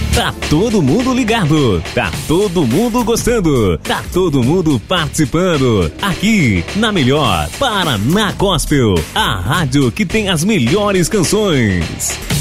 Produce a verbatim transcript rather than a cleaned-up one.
Tá todo mundo ligado, tá todo mundo gostando, tá todo mundo participando. Aqui, na melhor Paraná Gospel, a rádio que tem as melhores canções.